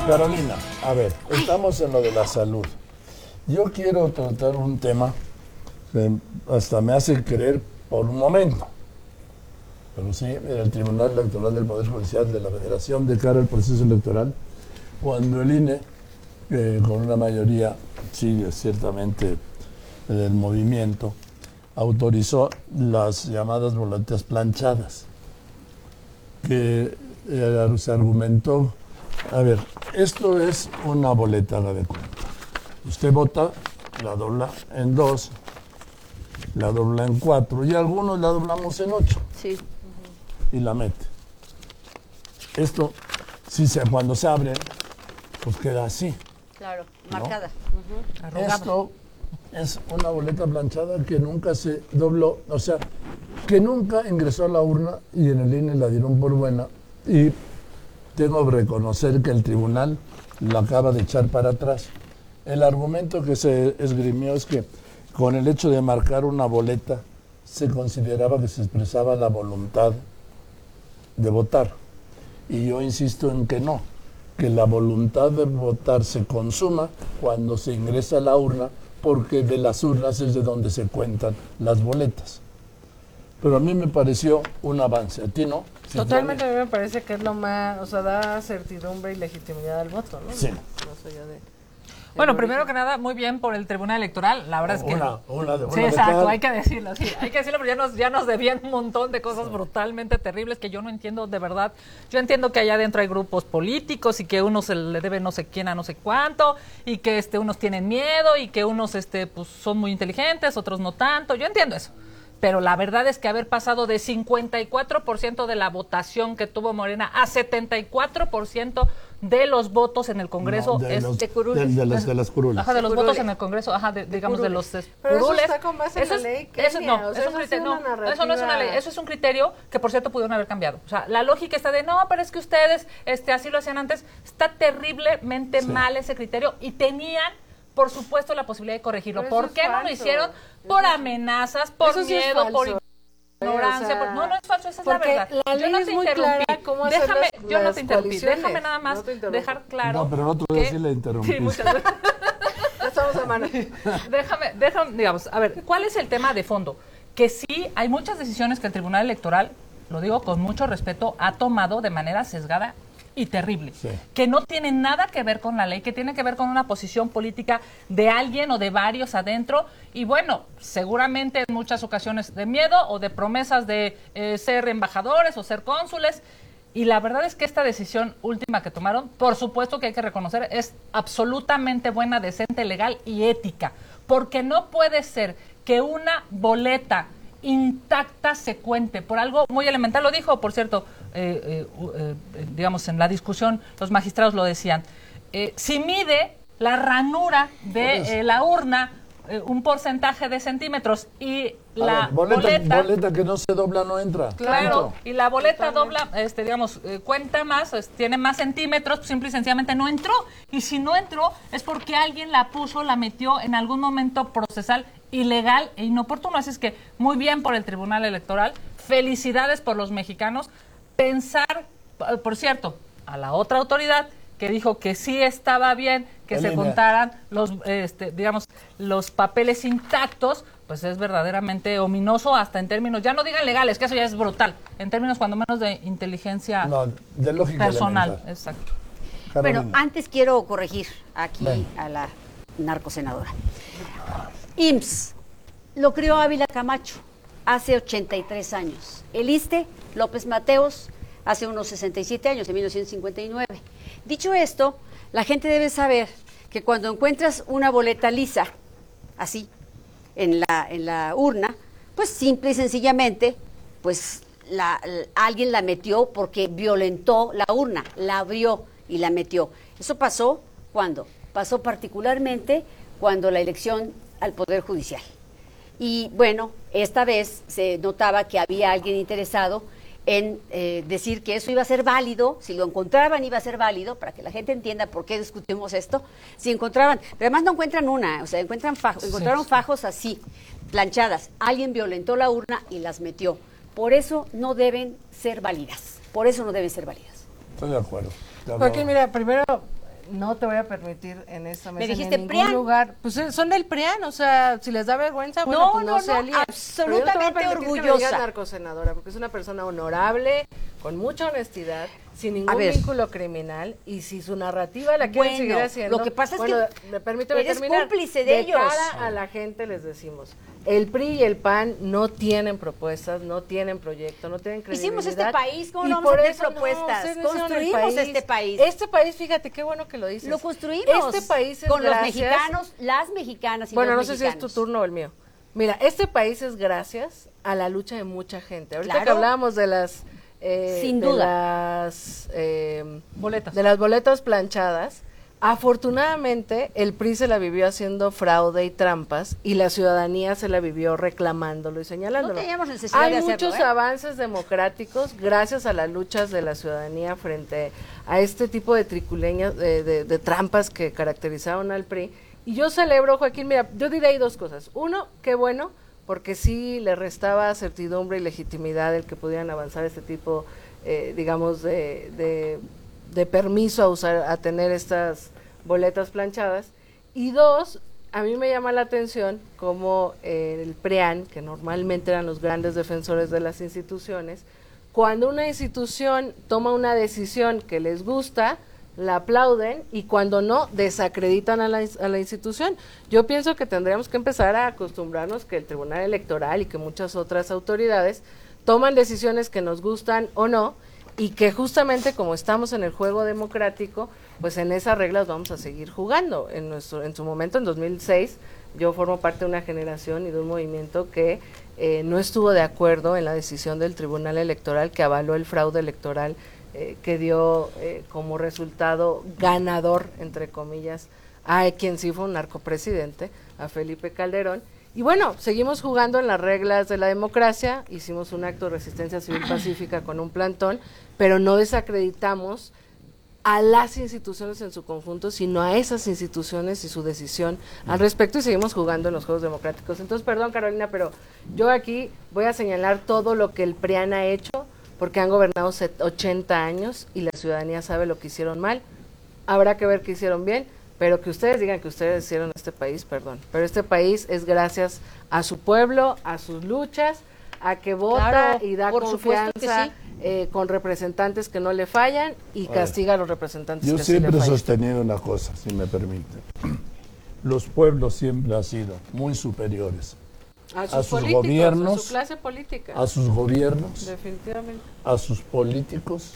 Carolina, a ver, estamos en lo de la salud. Yo quiero tratar un tema que hasta me hace creer por un momento. Pero sí, el Tribunal Electoral del Poder Judicial de la Federación, de cara al proceso electoral, cuando el INE, con una mayoría, sí, ciertamente, del movimiento, autorizó las llamadas boletas planchadas, que se argumentó, a ver, esto es una boleta, haga de cuenta. Usted vota, la dobla en 2, la dobla en 4, y algunos la doblamos en 8. Sí. Y la mete. Esto, cuando se abre, pues queda así. Claro, marcada. ¿No? Esto es una boleta planchada que nunca se dobló, o sea, que nunca ingresó a la urna y en el INE la dieron por buena. Y tengo que reconocer que el tribunal lo acaba de echar para atrás. El argumento que se esgrimió es que con el hecho de marcar una boleta se consideraba que se expresaba la voluntad de votar. Y yo insisto en que no, que la voluntad de votar se consuma cuando se ingresa a la urna, porque de las urnas es de donde se cuentan las boletas. Pero a mí me pareció un avance, ¿a ti no? Totalmente, a mí me parece que es lo más, o sea, da certidumbre y legitimidad al voto, ¿no? Sí. Más allá de... Bueno, primero que nada, muy bien por el Tribunal Electoral, la verdad es que... Una sí, exacto, hay que decirlo, sí, hay que decirlo, pero ya nos debían un montón de cosas brutalmente terribles que yo no entiendo de verdad. Yo entiendo que allá adentro hay grupos políticos y que uno se le debe no sé quién a no sé cuánto, y que unos tienen miedo y que unos pues son muy inteligentes, otros no tanto, yo entiendo eso. Pero la verdad es que haber pasado de 54% de la votación que tuvo Morena a 74% de los votos en el Congreso de las curules. Ajá, de los votos en el Congreso, ajá, digamos de los curules. Pero eso está con base en la ley, eso no es una ley, eso es un criterio que por cierto pudieron haber cambiado. O sea, la lógica está de, no, pero es que ustedes así lo hacían antes. Está terriblemente mal ese criterio y tenían, por supuesto, la posibilidad de corregirlo. ¿Por qué no lo hicieron? Por amenazas, por miedo, por ignorancia. No es falso, esa es la verdad. Yo no te interrumpí. Yo no te interrumpí. Déjame nada más dejar claro. No, pero el otro día sí le interrumpí. Sí, muchas veces. Ya estamos a mano. Déjame, digamos, a ver, ¿cuál es el tema de fondo? Que sí, hay muchas decisiones que el Tribunal Electoral, lo digo con mucho respeto, ha tomado de manera sesgada y terrible, sí, que no tiene nada que ver con la ley, que tiene que ver con una posición política de alguien o de varios adentro, y bueno, seguramente en muchas ocasiones de miedo o de promesas de ser embajadores o ser cónsules, y la verdad es que esta decisión última que tomaron, por supuesto que hay que reconocer, es absolutamente buena, decente, legal y ética, porque no puede ser que una boleta intacta se cuente por algo muy elemental. Lo dijo, por cierto, digamos, en la discusión, los magistrados lo decían. Si mide la ranura de la urna un porcentaje de centímetros y la boleta que no se dobla no entra. Claro, y la boleta dobla, digamos, cuenta más, tiene más centímetros, pues simple y sencillamente no entró. Y si no entró es porque alguien la puso, la metió en algún momento procesal ilegal e inoportuno. Así es que muy bien por el Tribunal Electoral, felicidades por los mexicanos. Pensar, por cierto, a la otra autoridad que dijo que sí estaba bien que se contaran los, digamos, los papeles intactos, pues es verdaderamente ominoso hasta en términos, ya no digan legales, que eso ya es brutal, en términos cuando menos de inteligencia de lógica personal. Elemental. Exacto. Bueno, antes quiero corregir aquí a la narcosenadora. IMSS lo creó Ávila Camacho hace 83 años. El ISSSTE, López Mateos, hace unos 67 años, en 1959. Dicho esto, la gente debe saber que cuando encuentras una boleta lisa, así, en la urna, pues simple y sencillamente, pues alguien la metió porque violentó la urna, la abrió y la metió. ¿Eso pasó cuándo? Pasó particularmente cuando la elección al Poder Judicial. Y bueno, esta vez se notaba que había alguien interesado en decir que eso iba a ser válido, si lo encontraban iba a ser válido, para que la gente entienda por qué discutimos esto, si encontraban, pero además no encuentran una, o sea, encontraron fajos así, planchadas, alguien violentó la urna y las metió, por eso no deben ser válidas, Estoy de acuerdo. Porque mira, primero, no te voy a permitir en esta mesa dijiste en ningún PRIAN. lugar. Pues son del PRIAN, o sea, si les da vergüenza, bueno, pues no se alíen. absolutamente Pero yo no te voy a permitir que me orgullosa. digas narcosenadora, porque es una persona honorable, con mucha honestidad, sin ningún ver. vínculo criminal, y si su narrativa la quieren seguir haciendo, lo que pasa es que permíteme eres terminar. cómplice de ellos. Cara a la gente les decimos, el PRI y el PAN no tienen propuestas, no tienen proyecto, no tienen credibilidad. Hicimos este país, ¿cómo y no vamos a por tener eso propuestas? ustedes no hicieron el Construimos este país. Este país, fíjate, qué bueno que lo dices. Lo construimos. Este país es con los gracias- mexicanos, las mexicanas y Bueno, no los sé si mexicanos. es tu turno o el mío. Mira, este país es gracias a la lucha de mucha gente. Ahorita Claro. que hablábamos de las Sin de duda. las Boletas. de las boletas planchadas, afortunadamente el PRI se la vivió haciendo fraude y trampas y la ciudadanía se la vivió reclamándolo y señalándolo. No teníamos necesidad Hay de hacerlo, muchos ¿eh? avances democráticos gracias a las luchas de la ciudadanía frente a este tipo de triculeñas, de trampas que caracterizaron al PRI. Y yo celebro, Joaquín, mira, yo diré ahí dos cosas. Uno, qué bueno, porque sí le restaba certidumbre y legitimidad el que pudieran avanzar este tipo, digamos, de permiso a usar, a tener estas boletas planchadas. Y dos, a mí me llama la atención como el PRIAN, que normalmente eran los grandes defensores de las instituciones, cuando una institución toma una decisión que les gusta, la aplauden, y cuando no, desacreditan a la institución. Yo pienso que tendríamos que empezar a acostumbrarnos que el Tribunal Electoral y que muchas otras autoridades toman decisiones que nos gustan o no, y que justamente como estamos en el juego democrático, pues en esas reglas vamos a seguir jugando. En su momento, en 2006, yo formo parte de una generación y de un movimiento que no estuvo de acuerdo en la decisión del Tribunal Electoral que avaló el fraude electoral que dio como resultado ganador, entre comillas, a quien sí fue un narcopresidente, a Felipe Calderón. Y bueno, seguimos jugando en las reglas de la democracia, hicimos un acto de resistencia civil pacífica con un plantón, pero no desacreditamos a las instituciones en su conjunto, sino a esas instituciones y su decisión al respecto, y seguimos jugando en los juegos democráticos. Entonces, perdón, Carolina, pero yo aquí voy a señalar todo lo que el PRIAN ha hecho, porque han gobernado 80 años y la ciudadanía sabe lo que hicieron mal. Habrá que ver qué hicieron bien, pero que ustedes digan que ustedes hicieron este país, perdón. Pero este país es gracias a su pueblo, a sus luchas, a que vota Claro, y da por supuesto que confianza con representantes que no le fallan y castiga a los representantes Yo que sí le siempre he fallan. sostenido una cosa, si me permite. Los pueblos siempre han sido muy superiores A sus políticos, gobiernos, a su clase política. a sus gobiernos, Definitivamente. a sus políticos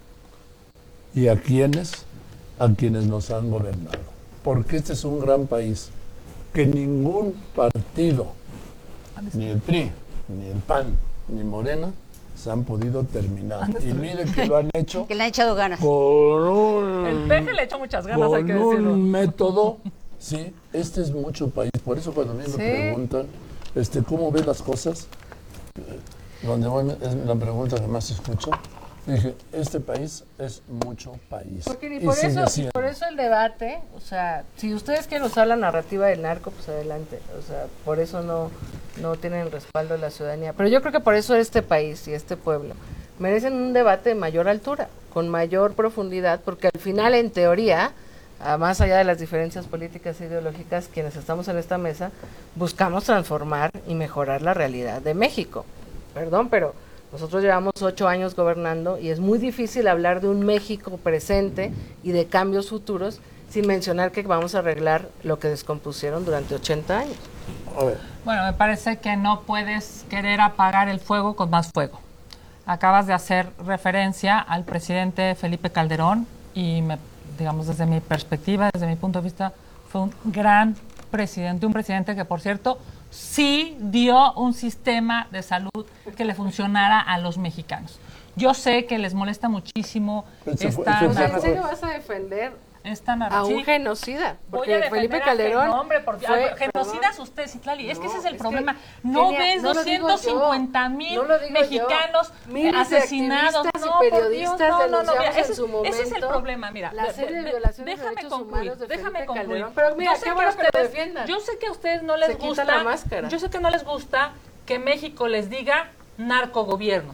y a quienes nos han gobernado. Porque este es un gran país que ningún partido, ni el PRI, ni el PAN, ni Morena, se han podido terminar. Y miren que lo han hecho Que le han echado ganas. con un, El peje le echó muchas ganas, hay que con decirlo. un método. Sí, este es mucho país. Por eso cuando a mí me Sí. preguntan, ¿cómo ves las cosas? Donde voy, es la pregunta que más escucho. Dije, este país es mucho país. Porque Y sigue siendo. por eso el debate, o sea, si ustedes quieren usar la narrativa del narco, pues adelante, o sea, por eso no tienen el respaldo de la ciudadanía. Pero yo creo que por eso este país y este pueblo merecen un debate de mayor altura, con mayor profundidad, porque al final, en teoría, más allá de las diferencias políticas e ideológicas, quienes estamos en esta mesa, buscamos transformar y mejorar la realidad de México. Perdón, pero nosotros llevamos 8 años gobernando y es muy difícil hablar de un México presente y de cambios futuros sin mencionar que vamos a arreglar lo que descompusieron durante 80 años. A ver, Bueno, me parece que no puedes querer apagar el fuego con más fuego. Acabas de hacer referencia al presidente Felipe Calderón y, digamos, desde mi perspectiva, desde mi punto de vista, fue un gran presidente, un presidente que, por cierto, sí dio un sistema de salud que le funcionara a los mexicanos. Yo sé que les molesta muchísimo esta O sea, ¿en Ajá. serio vas a defender esta a un narrativa. genocida? Voy Porque a defender Felipe a Calderón Genocida, porque fue, genocidas usted, Citlali, es que No, ese es el es problema. que, No Kenia, ves no lo digo 250,000 yo, no lo digo mexicanos yo. Miles de asesinados. activistas y No, por Dios, periodistas no, denunciamos mira, en ese, su momento ese es el problema, mira. la serie de violaciones de déjame derechos concluir, humanos de déjame Felipe concluir. Calderón. Pero mira, Yo sé qué bueno que lo ustedes- defiendan. Yo sé que a ustedes no les Se quitan gusta, la máscara. yo sé que no les gusta que México les diga narcogobierno.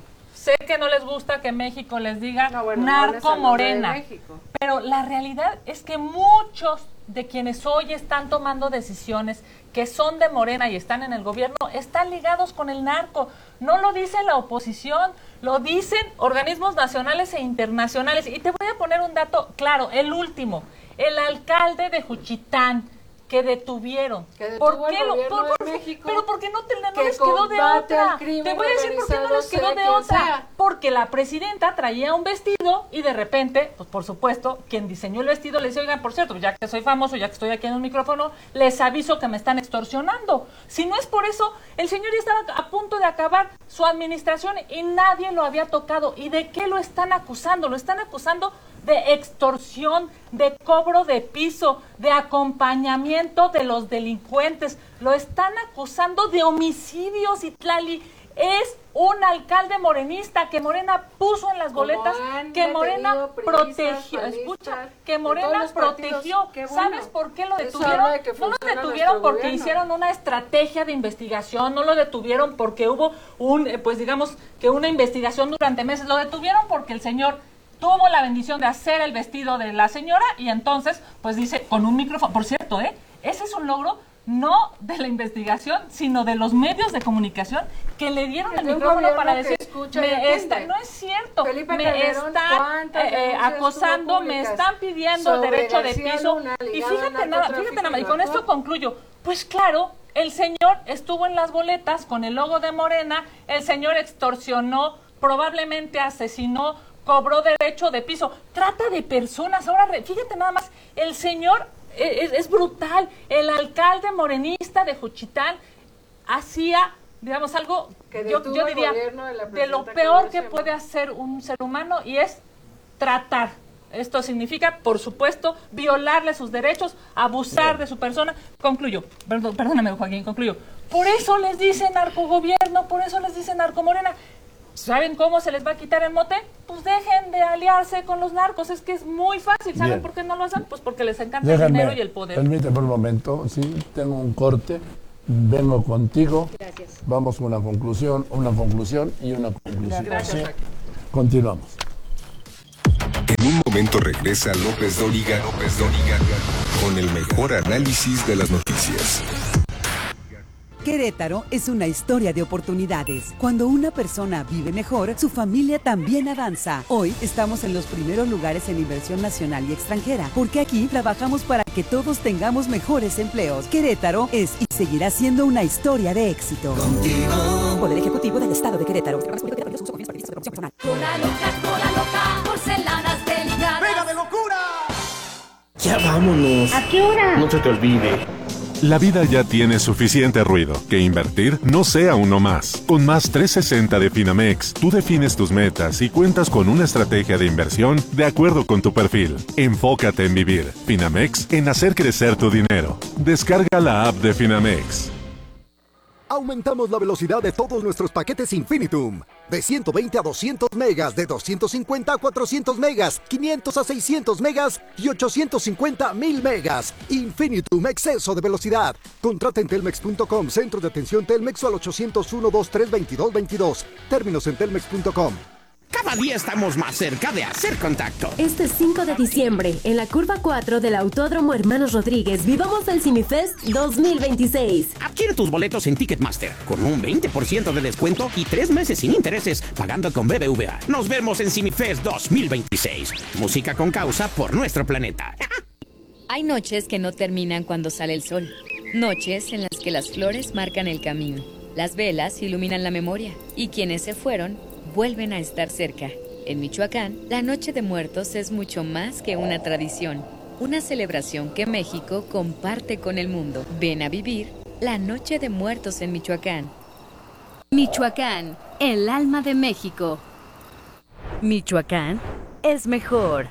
sé que no les gusta que México les diga No, no narco les morena, de México. pero la realidad es que muchos de quienes hoy están tomando decisiones que son de Morena y están en el gobierno, están ligados con el narco. No lo dice la oposición, lo dicen organismos nacionales e internacionales. Y te voy a poner un dato claro, el último. El alcalde de Juchitán, que detuvieron. ¿Por qué México? Pero porque no les quedó de otra. Te voy a decir por qué no les quedó de otra. Porque la presidenta traía un vestido y de repente, pues por supuesto, quien diseñó el vestido le dice, oigan, por cierto, ya que soy famoso, ya que estoy aquí en un micrófono, les aviso que me están extorsionando. Si no es por eso, el señor ya estaba a punto de acabar su administración y nadie lo había tocado. ¿Y de qué lo están acusando? Lo están acusando de extorsión, de cobro de piso, de acompañamiento de los delincuentes. Lo están acusando de homicidios, Itlali. Es un alcalde morenista que Morena puso en las boletas, que Morena protegió. Escucha, que Morena protegió. ¿Sabes por qué lo detuvieron? No lo detuvieron porque hicieron una estrategia de investigación, no lo detuvieron porque hubo una investigación durante meses. Lo detuvieron porque el señor tuvo la bendición de hacer el vestido de la señora y entonces, pues dice, con un micrófono, por cierto, ese es un logro no de la investigación, sino de los medios de comunicación que le dieron el micrófono para decir, no es cierto, Felipe me Calderón, están acosando, me están pidiendo derecho de piso. Y fíjate nada más, y con esto concluyo, pues claro, el señor estuvo en las boletas con el logo de Morena, el señor extorsionó, probablemente asesinó, cobró derecho de piso, trata de personas. Ahora, fíjate nada más, el señor es brutal. El alcalde morenista de Juchitán hacía, digamos, algo que yo diría de lo peor que puede hacer un ser humano, y es tratar. Esto significa, por supuesto, violarle sus derechos, abusar de su persona. Concluyo, perdóname, Joaquín, concluyo. Por eso les dicen narcogobierno, por eso les dicen narcomorena. ¿Saben cómo se les va a quitar el mote? Pues dejen de aliarse con los narcos, es que es muy fácil. ¿Saben Bien. por qué no lo hacen? Pues porque les encanta el dinero y el poder. Permíteme por un momento, sí, tengo un corte, vengo contigo. Gracias. Vamos con una conclusión y una conclusión. Gracias. ¿Sí? Continuamos. En un momento regresa López Dóriga con el mejor análisis de las noticias. Querétaro es una historia de oportunidades. Cuando una persona vive mejor, su familia también avanza. Hoy estamos en los primeros lugares en inversión nacional y extranjera, porque aquí trabajamos para que todos tengamos mejores empleos. Querétaro es y seguirá siendo una historia de éxito. Contigo. Poder Ejecutivo del Estado de Querétaro. Cola loca, porcelanas delicadas. ¡Pega de locura! Ya vámonos. ¿A qué hora? No se te olvide. La vida ya tiene suficiente ruido, que invertir no sea uno más. Con Más 360 de Finamex, tú defines tus metas y cuentas con una estrategia de inversión de acuerdo con tu perfil. Enfócate en vivir. Finamex, en hacer crecer tu dinero. Descarga la app de Finamex. Aumentamos la velocidad de todos nuestros paquetes Infinitum. De 120 a 200 megas, de 250 a 400 megas, 500 a 600 megas y 850 a 1000 megas. Infinitum, exceso de velocidad. Contrata en telmex.com, centro de atención Telmex, o al 801-2322-22. Términos en telmex.com. Cada día estamos más cerca de hacer contacto. Este 5 de diciembre, en la curva 4 del Autódromo Hermanos Rodríguez, vivamos el CineFest 2026. Adquiere tus boletos en Ticketmaster con un 20% de descuento y 3 meses sin intereses pagando con BBVA. Nos vemos en CineFest 2026. Música con causa por nuestro planeta. Hay noches que no terminan cuando sale el sol. Noches en las que las flores marcan el camino. Las velas iluminan la memoria. Y quienes se fueron vuelven a estar cerca. En Michoacán, la Noche de Muertos es mucho más que una tradición, una celebración que México comparte con el mundo. Ven a vivir la Noche de Muertos en Michoacán. Michoacán, el alma de México. Michoacán es mejor.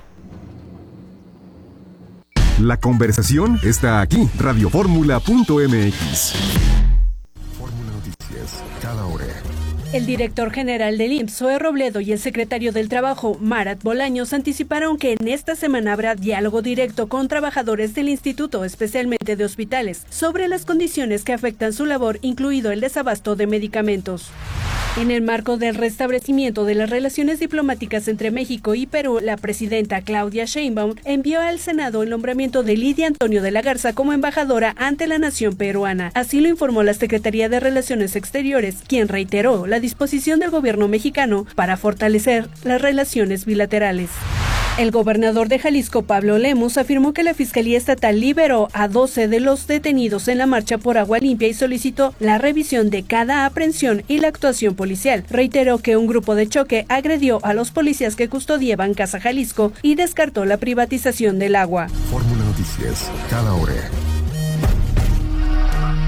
La conversación está aquí, radioformula.mx. Fórmula Noticias, cada hora. El director general del IMSS, Zoe Robledo, y el secretario del Trabajo, Marat Bolaños, anticiparon que en esta semana habrá diálogo directo con trabajadores del instituto, especialmente de hospitales, sobre las condiciones que afectan su labor, incluido el desabasto de medicamentos. En el marco del restablecimiento de las relaciones diplomáticas entre México y Perú, la presidenta Claudia Sheinbaum envió al Senado el nombramiento de Lidia Antonio de la Garza como embajadora ante la nación peruana. Así lo informó la Secretaría de Relaciones Exteriores, quien reiteró la disposición del gobierno mexicano para fortalecer las relaciones bilaterales. El gobernador de Jalisco, Pablo Lemus, afirmó que la Fiscalía Estatal liberó a 12 de los detenidos en la marcha por agua limpia y solicitó la revisión de cada aprehensión y la actuación policial. Reiteró que un grupo de choque agredió a los policías que custodiaban Casa Jalisco y descartó la privatización del agua. Fórmula Noticias, cada hora.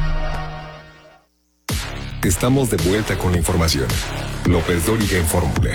Estamos de vuelta con la información. López Dóriga en Fórmula.